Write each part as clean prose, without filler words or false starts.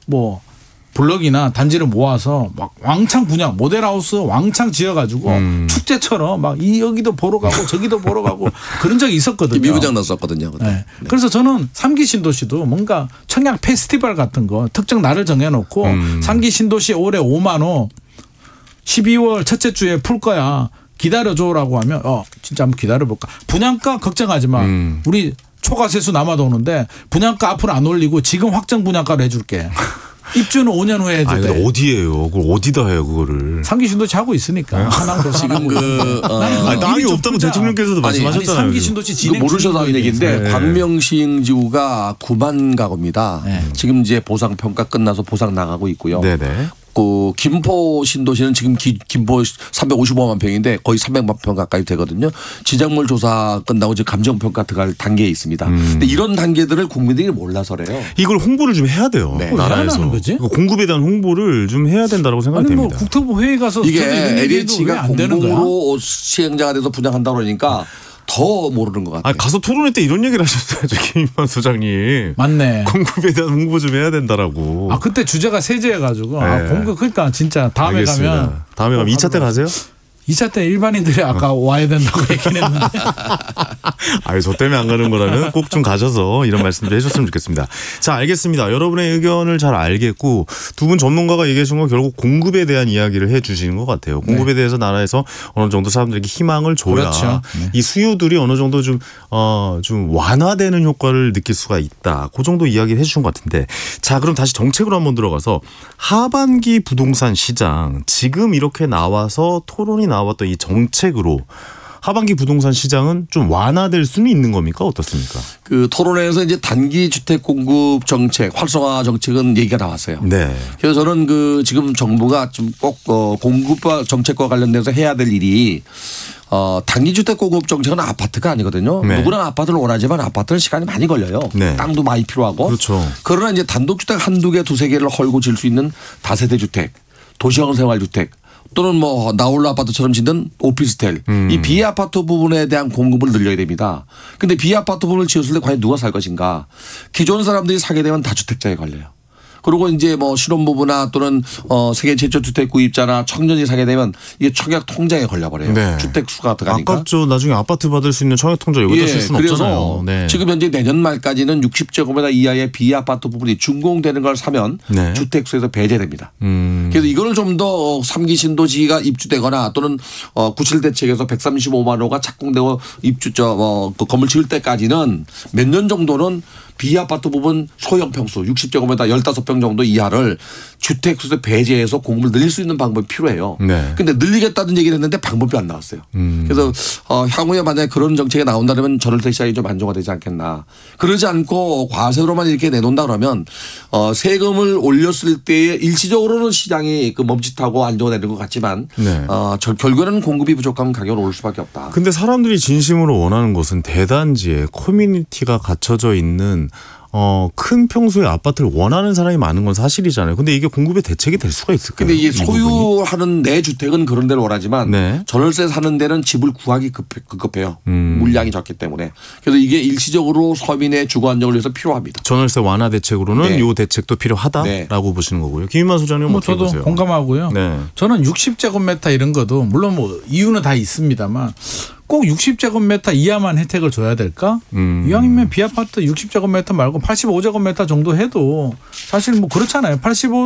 뭐 블럭이나 단지를 모아서 막 왕창 분양 모델하우스 왕창 지어가지고 축제처럼 막 여기도 보러 가고 저기도 보러 가고 그런 적이 있었거든요. 미부장 났었거든요. 네. 네. 그래서 저는 3기 신도시도 뭔가 청약 페스티벌 같은 거 특정 날을 정해놓고 3기 신도시 올해 5만 호 12월 첫째 주에 풀 거야. 기다려줘라고 하면 진짜 한번 기다려볼까. 분양가 걱정하지 마. 우리 초과세수 남아도 오는데 분양가 앞으로 안 올리고 지금 확정 분양가로 해줄게. 입주는 5년 후에 해도 돼. 어디예요? 그걸 어디다 해요 그거를? 3기 신도시 하고 있으니까. 하나도 지금 땅이 없다고 대통령께서도 말씀하셨잖아요. 3기 신도시 진행 모르셔서 하는 얘기인데 네. 광명시흥지구가 9만 가구입니다. 네. 지금 이제 보상 평가 끝나서 보상 나가고 있고요. 네네. 그 김포 신도시는 지금 김포 355만 평인데 거의 300만 평 가까이 되거든요. 지작물 조사 끝나고 이제 감정 평가 들어갈 단계에 있습니다. 근데 이런 단계들을 국민들이 몰라서래요. 이걸 홍보를 좀 해야 돼요. 네. 나라에서. 하는 거지? 공급에 대한 홍보를 좀 해야 된다고 생각이 아니 뭐 됩니다. 국토부 회의 가서 이게 LH가 LH가 안 되는 거야? 공공으로 시행자가 돼서 분양한다 그러니까 더 모르는 것 같아요. 가서 토론회 때 이런 얘기를 하셨어야죠. 김인만 소장님. 맞네. 공급에 대한 홍보 좀 해야 된다라고. 그때 주제가 세제여가지고 네. 공급 그러니까 진짜 다음에 알겠습니다. 가면 다음에 가면 2차 때 가세요? 2차 때 일반인들이 아까 와야 된다고 얘기는 했는데. 저 때문에 안 가는 거라면 꼭 좀 가셔서 이런 말씀도 해줬으면 좋겠습니다. 자, 알겠습니다. 여러분의 의견을 잘 알겠고 두 분 전문가가 얘기해 준 건 결국 공급에 대한 이야기를 해 주시는 것 같아요. 공급에 대해서 나라에서 어느 정도 사람들에게 희망을 줘야 그렇죠. 네. 이 수요들이 어느 정도 좀 완화되는 효과를 느낄 수가 있다. 그 정도 이야기를 해 주신 것 같은데 자, 그럼 다시 정책으로 한번 들어가서 하반기 부동산 시장 지금 이렇게 나와서 토론이 나왔던 이 정책으로 하반기 부동산 시장은 좀 완화될 수는 있는 겁니까? 어떻습니까? 그 토론회에서 이제 단기 주택 공급 정책, 활성화 정책은 얘기가 나왔어요. 네. 그래서 저는 그 지금 정부가 좀 꼭 공급과 정책과 관련돼서 해야 될 일이 단기 주택 공급 정책은 아파트가 아니거든요. 네. 누구나 아파트를 원하지만 아파트는 시간이 많이 걸려요. 네. 땅도 많이 필요하고. 그렇죠. 그러나 이제 단독주택 한두 개, 두세 개를 헐고 질 수 있는 다세대 주택, 도시형 생활주택 또는 뭐 나홀로 아파트처럼 짓는 오피스텔 이 비아파트 부분에 대한 공급을 늘려야 됩니다. 그런데 비아파트 부분을 지었을 때 과연 누가 살 것인가. 기존 사람들이 사게 되면 다주택자에 걸려요. 그리고 이제 뭐 신혼부부나 또는 세계 최초 주택 구입자나 청년이 사게 되면 이게 청약 통장에 걸려버려요. 네. 주택 수가 들어가니까. 아깝죠. 나중에 아파트 받을 수 있는 청약 통장 여기다 쓸 수는 없잖아요. 네. 지금 현재 내년 말까지는 60제곱미터 이하의 비아파트 부분이 준공되는 걸 사면 네. 주택수에서 배제됩니다. 그래서 이거를 좀 더 3기 신도시가 입주되거나 또는 구칠 대책에서 135만 호가 착공되고 그 건물 지을 때까지는 몇 년 정도는 비아파트 부분 소형 평수 60제곱미터 15평 정도 이하를 주택수에 배제해서 공급을 늘릴 수 있는 방법이 필요해요. 그런데 늘리겠다는 얘기를 했는데 방법이 안 나왔어요. 그래서 향후에 만약에 그런 정책이 나온다면 전월세 시장이 좀 안정화되지 않겠나. 그러지 않고 과세로만 이렇게 내놓는다 그러면 세금을 올렸을 때에 일시적으로는 시장이 그 멈칫하고 안정화되는 것 같지만 네. 결국에는 공급이 부족하면 가격은 오를 수밖에 없다. 근데 사람들이 진심으로 원하는 것은 대단지에 커뮤니티가 갖춰져 있는 큰 평수의 아파트를 원하는 사람이 많은 건 사실이잖아요. 근데 이게 공급의 대책이 될 수가 있을까요? 근데 이게 소유하는 내 주택은 그런 데를 원하지만 네. 전월세 사는 데는 집을 구하기 급급해요. 물량이 적기 때문에. 그래서 이게 일시적으로 서민의 주거 안정을 위해서 필요합니다. 전월세 완화 대책으로는 네. 이 대책도 필요하다라고 네. 보시는 거고요. 김인만 소장님은 어떻게 저도 보세요? 공감하고요. 네. 저는 60제곱미터 이런 것도 물론 뭐 이유는 다 있습니다만 꼭 60제곱미터 이하만 혜택을 줘야 될까? 이왕이면 비아파트 60제곱미터 말고 85제곱미터 정도 해도 사실 뭐 그렇잖아요.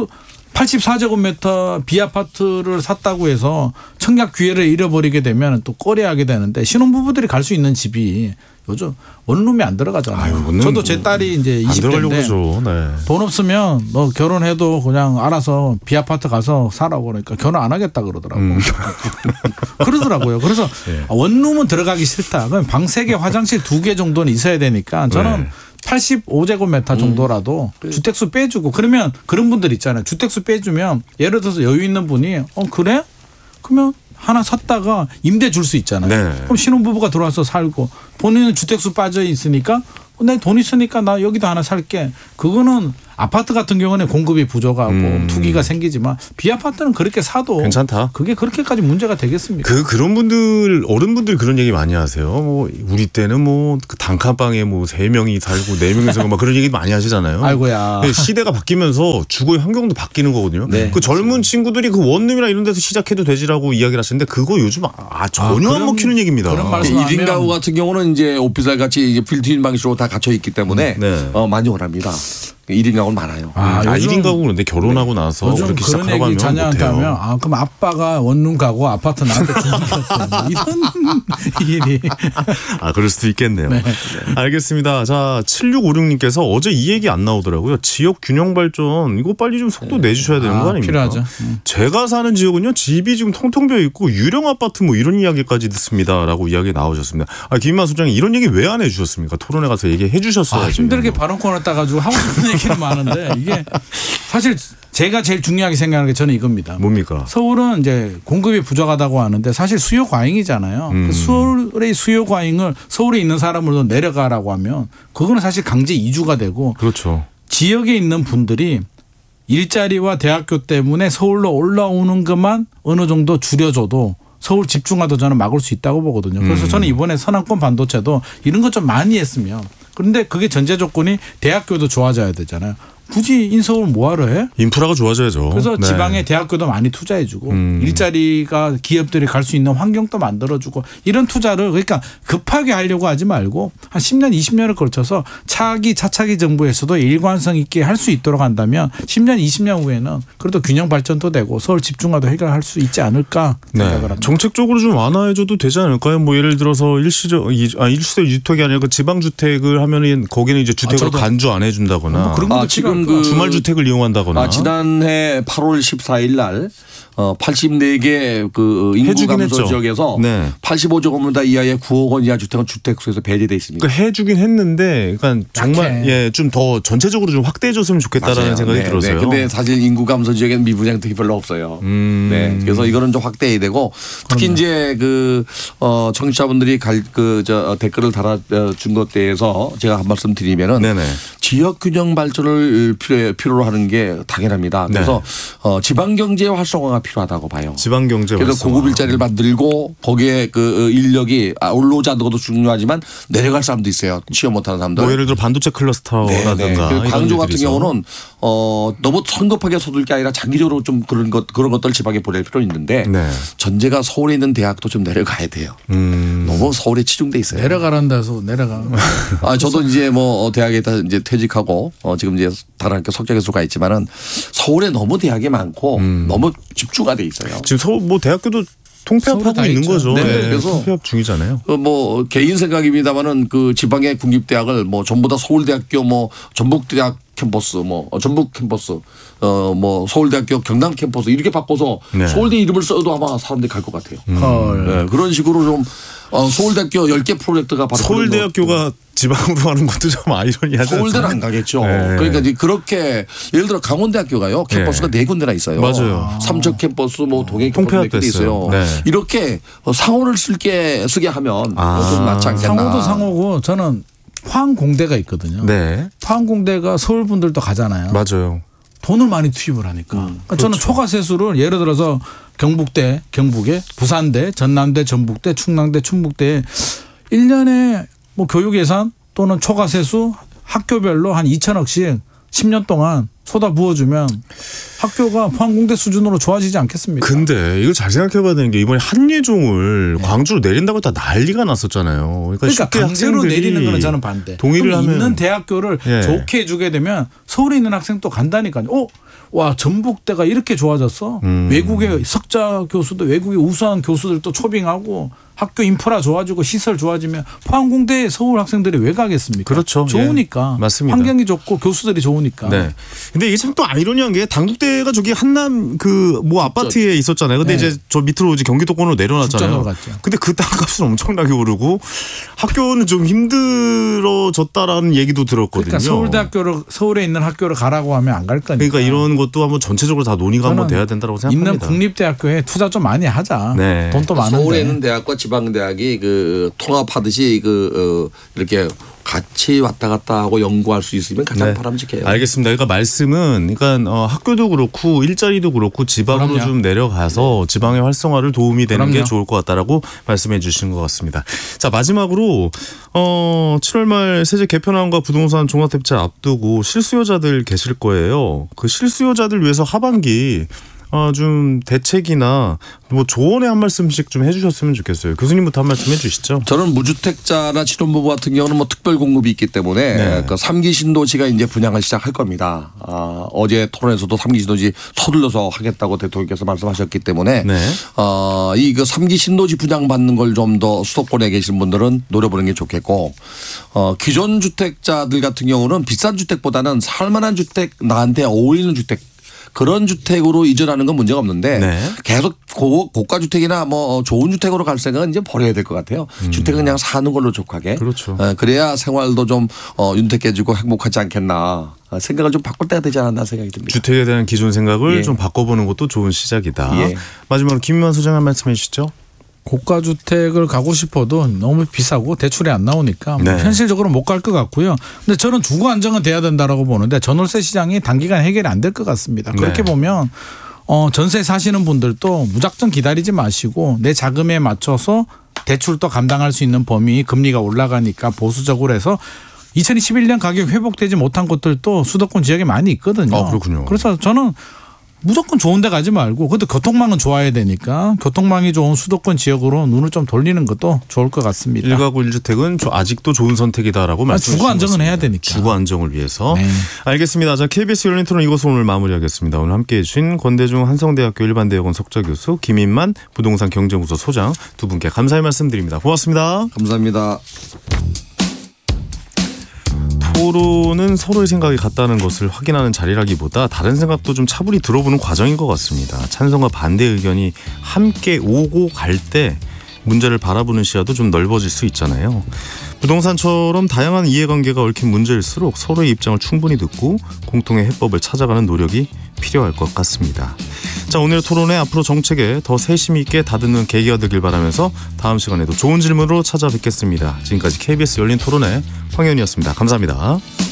84제곱미터 비아파트를 샀다고 해서 청약 기회를 잃어버리게 되면 또 꺼려하게 되는데 신혼부부들이 갈 수 있는 집이 요즘 원룸이 안 들어가잖아요. 저도 제 딸이 이제 20대인데 네. 돈 없으면 너 결혼해도 그냥 알아서 비아파트 가서 사라고 그러니까 결혼 안 하겠다 그러더라고. 그러더라고요. 그래서 네. 원룸은 들어가기 싫다. 그럼 방 3개 화장실 2개 정도는 있어야 되니까 저는 네. 85제곱미터 정도라도 주택수 빼주고 그러면 그런 분들 있잖아요. 주택수 빼주면 예를 들어서 여유 있는 분이 그래? 그러면 하나 샀다가 임대 줄 수 있잖아요. 네. 그럼 신혼부부가 들어와서 살고 본인은 주택수 빠져 있으니까 내 돈 있으니까 나 여기도 하나 살게. 그거는 아파트 같은 경우는 공급이 부족하고 투기가 생기지만 비아파트는 그렇게 사도 괜찮다. 그게 그렇게까지 문제가 되겠습니까? 그런 분들 어른분들 그런 얘기 많이 하세요. 뭐 우리 때는 뭐 단칸방에 뭐 3명이 살고 4명이 막 그런 얘기 많이 하시잖아요. 아이고야. 시대가 바뀌면서 주거의 환경도 바뀌는 거거든요. 네. 그 젊은 친구들이 그 원룸이나 이런 데서 시작해도 되지라고 이야기를 하시는데 그거 요즘 전혀 안 먹히는 얘기입니다. 그런 말씀 1인 가구 같은 경우는 이제 오피스텔 같이 이제 빌트인 방식으로 다 갇혀 있기 때문에 네. 많이 원합니다. 1인 가구는 많아요. 요즘 1인 가구 그런데 결혼하고 나서 요즘 그렇게 그런 시작하고 얘기 하면 자녀한테 못해요. 하면 그럼 아빠가 원룸 가고 아파트 나한테 주니까 이런 일이. 그럴 수도 있겠네요. 네. 알겠습니다. 자, 7656님께서 어제 이 얘기 안 나오더라고요. 지역 균형 발전 이거 빨리 좀 속도 내주셔야 되는 거 아닙니까? 필요하죠. 제가 사는 지역은요 집이 지금 텅텅 비어 있고 유령 아파트 뭐 이런 이야기까지 듣습니다라고 이야기 나오셨습니다. 김인만 소장님 이런 얘기 왜 안 해주셨습니까? 토론회 가서 얘기해 주셨어야죠. 힘들게 발언 코너 따가지고 하고 싶은 얘기는 많은데 이게 사실 제가 제일 중요하게 생각하는 게 저는 이겁니다. 뭡니까? 서울은 이제 공급이 부족하다고 하는데 사실 수요 과잉이잖아요. 그 서울의 수요 과잉을 서울에 있는 사람으로 내려가라고 하면 그거는 사실 강제 이주가 되고 그렇죠. 지역에 있는 분들이 일자리와 대학교 때문에 서울로 올라오는 것만 어느 정도 줄여줘도 서울 집중화도 저는 막을 수 있다고 보거든요. 그래서 저는 이번에 서남권 반도체도 이런 것 좀 많이 했으면 그런데 그게 전제 조건이 대학교도 좋아져야 되잖아요. 굳이 인서울 뭐하러 해? 인프라가 좋아져야죠. 그래서 네. 지방에 대학교도 많이 투자해주고 일자리가 기업들이 갈 수 있는 환경도 만들어주고 이런 투자를 그러니까 급하게 하려고 하지 말고 한 10년 20년을 걸쳐서 차차기 정부에서도 일관성 있게 할 수 있도록 한다면 10년 20년 후에는 그래도 균형 발전도 되고 서울 집중화도 해결할 수 있지 않을까 생각을 합니다. 정책적으로 좀 완화해줘도 되지 않을까요? 뭐 예를 들어서 일시적 주택이 아니라 그 지방주택을 하면은 거기는 이제 주택으로 간주 안 해준다거나 뭐 그런 것도 지금 주말 주택을 이용한다거나 지난해 8월 14일 날 84개 그 인구 해주긴 감소 했죠. 지역에서 네. 85제곱미터 이하의 9억 원 이하 주택은 주택수에서 배제돼 있습니다. 그러니까 해주긴 했는데, 그러니까 정말 좀 더 전체적으로 좀 확대해줬으면 좋겠다라는 맞아요. 생각이 네, 들어서요. 네. 근데 사실 인구 감소 지역에는 미분양 혜택이 별로 없어요. 네. 그래서 이거는 좀 확대해야 되고 특히 이제 그 청취자분들이 댓글을 달아준 것 대해서 제가 한 말씀 드리면은 네네. 지역 균형 발전을 필요로 하는 게 당연합니다. 그래서 지방 경제 활성화가 필요하다고 봐요. 지방 경제 그래서 활성화. 고급 일자리를 만들고 거기에 그 인력이 올라오자는 것도 중요하지만 내려갈 사람도 있어요. 취업 못하는 사람들. 뭐 예를 들어 반도체 클러스터라든가 그리고 광주 같은 이런 경우는 너무 성급하게 쏟을 게 아니라 장기적으로 좀 그런 것들 지방에 보낼 필요는 있는데 네. 전제가 서울에 있는 대학도 좀 내려가야 돼요. 너무 서울에 치중돼 있어요. 내려가란다 해서 내려가. 저도 이제 뭐 대학에다 이제 퇴직하고 지금 이제 다른 학교 석좌교수로 가 있지만은 서울에 너무 대학이 많고 너무 집중화 돼 있어요. 지금 서울 뭐 대학교도 통폐합하고 있는 거죠. 네. 네. 그래서 통폐합 중이잖아요. 뭐 개인 생각입니다만은 그 지방의 국립대학을 뭐 전부 다 서울대학교 뭐 전북대학 캠퍼스 뭐 전북 캠퍼스 뭐 서울대학교 경남 캠퍼스 이렇게 바꿔서 네. 서울대 이름을 써도 아마 사람들이 갈 것 같아요. 헐. 네. 그런 식으로 좀 서울대학교 10개 프로젝트가 바로 서울대학교가 지방으로 하는 것도 좀 아이러니하지 서울대는 않습니까? 안 가겠죠. 네. 그러니까 이제 그렇게 예를 들어 강원대학교가요. 캠퍼스가 네 군데나 있어요. 맞아요. 삼척 캠퍼스 뭐 동해 캠퍼스 네 군데 있어요. 네. 이렇게 상호를 쓰게 하면 좀 낫지 않겠나. 상호도 상호고 저는 화항공대가 있거든요. 네. 화항공대가 서울 분들도 가잖아요. 맞아요. 돈을 많이 투입을 하니까. 그러니까 저는 초과 세수를 예를 들어서 경북대, 경북에 부산대, 전남대, 전북대, 충남대, 충북대에 1년에 뭐 교육 예산 또는 초과 세수 학교별로 한 2천억씩 10년 동안 쏟아 부어주면 학교가 포항공대 수준으로 좋아지지 않겠습니까? 근데 이거 잘 생각해봐야 되는 게 이번에 한예종을 광주로 내린다고 다 난리가 났었잖아요. 그러니까 쉽게 강제로 학생들이 내리는 거는 저는 반대. 동의를 그럼 하면 있는 대학교를 예. 좋게 해주게 되면 서울에 있는 학생 또 간다니까요. 와 전북대가 이렇게 좋아졌어. 외국의 석자 교수도 외국의 우수한 교수들도 초빙하고 학교 인프라 좋아지고 시설 좋아지면 포항공대에 서울 학생들이 왜 가겠습니까? 그렇죠. 좋으니까. 예. 맞습니다. 환경이 좋고 교수들이 좋으니까. 네. 근데 이게 참 또 아이러니한 게 당국대가 저기 한남 그 뭐 아파트에 있었잖아요. 근데 네. 이제 저 밑으로 이제 경기도권으로 내려놨잖아요. 북전으로 갔죠. 근데 그 땅값은 엄청나게 오르고 학교는 좀 힘들어졌다라는 얘기도 들었거든요. 그러니까 서울대학교를 서울에 있는 학교를 가라고 하면 안 갈 거니까. 그러니까 이런 것도 한번 전체적으로 다 논의가 한번 저는 돼야 된다고 생각합니다. 있는 국립대학교에 투자 좀 많이 하자. 네. 돈도 많은데. 서울에 있는 대학과 지방대학이 그 통합하듯이 이렇게 같이 왔다 갔다 하고 연구할 수 있으면 가장 네. 바람직해요. 알겠습니다. 그러니까 말씀은 학교도 그렇고 일자리도 그렇고 지방으로 그럼요. 좀 내려가서 지방의 활성화를 도움이 되는 게 그럼요. 좋을 것 같다라고 말씀해 주신 것 같습니다. 자, 마지막으로 7월 말 세제 개편안과 부동산 종합대책 앞두고 실수요자들 계실 거예요. 그 실수요자들 위해서 하반기 좀 대책이나 뭐 조언의 한 말씀씩 좀 해주셨으면 좋겠어요. 교수님부터 한 말씀 해주시죠. 저는 무주택자나 신혼부부 같은 경우는 뭐 특별 공급이 있기 때문에 네. 그 3기 신도시가 이제 분양을 시작할 겁니다. 어제 토론에서도 3기 신도시 서둘러서 하겠다고 대통령께서 말씀하셨기 때문에 네. 이 그 3기 신도시 분양 받는 걸 좀 더 수도권에 계신 분들은 노려보는 게 좋겠고 기존 주택자들 같은 경우는 비싼 주택보다는 살만한 주택, 나한테 어울리는 주택, 그런 주택으로 이전하는 건 문제가 없는데 네. 계속 고가 주택이나 뭐 좋은 주택으로 갈 생각은 이제 버려야 될 것 같아요. 주택은 그냥 사는 걸로 족하게. 그렇죠. 그래야 생활도 좀 윤택해지고 행복하지 않겠나. 생각을 좀 바꿀 때가 되지 않았나 생각이 듭니다. 주택에 대한 기존 생각을 예. 좀 바꿔보는 것도 좋은 시작이다. 예. 마지막으로 김민환 소장 한 말씀 해주시죠. 고가 주택을 가고 싶어도 너무 비싸고 대출이 안 나오니까 네. 현실적으로 못 갈 것 같고요. 근데 저는 주거 안정은 돼야 된다라고 보는데 전월세 시장이 단기간 해결이 안 될 것 같습니다. 그렇게 네. 보면 전세 사시는 분들도 무작정 기다리지 마시고 내 자금에 맞춰서 대출도 감당할 수 있는 범위, 금리가 올라가니까 보수적으로 해서 2021년 가격 회복되지 못한 곳들도 수도권 지역에 많이 있거든요. 그렇군요. 그래서 저는 무조건 좋은 데 가지 말고 그것도 교통망은 좋아야 되니까 교통망이 좋은 수도권 지역으로 눈을 좀 돌리는 것도 좋을 것 같습니다. 1가구 1주택은 아직도 좋은 선택이다라고 말씀해 주신 주거 안정은 것 해야 같습니다. 되니까. 주거 안정을 위해서. 네. 알겠습니다. 자, KBS 열린 토론 이것으로 오늘 마무리하겠습니다. 오늘 함께해 주신 권대중 한성대학교 일반대학원 석좌교수 김인만 부동산 경제부서 소장 두 분께 감사의 말씀드립니다. 고맙습니다. 감사합니다. 토론은 서로의 생각이 같다는 것을 확인하는 자리라기보다 다른 생각도 좀 차분히 들어보는 과정인 것 같습니다. 찬성과 반대 의견이 함께 오고 갈 때 문제를 바라보는 시야도 좀 넓어질 수 있잖아요. 부동산처럼 다양한 이해관계가 얽힌 문제일수록 서로의 입장을 충분히 듣고 공통의 해법을 찾아가는 노력이 필요할 것 같습니다. 자, 오늘의 토론에 앞으로 정책에 더 세심 있게 다듬는 계기가 되길 바라면서 다음 시간에도 좋은 질문으로 찾아뵙겠습니다. 지금까지 KBS 열린 토론의 황현이었습니다. 감사합니다.